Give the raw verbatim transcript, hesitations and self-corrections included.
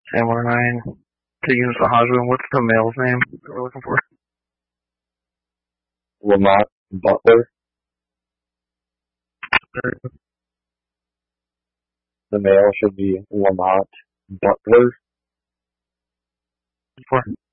Samurai nine. To use the Hajime, what's the male's name that we're looking for? Lamont Butler. The male should be Lamont Butler. For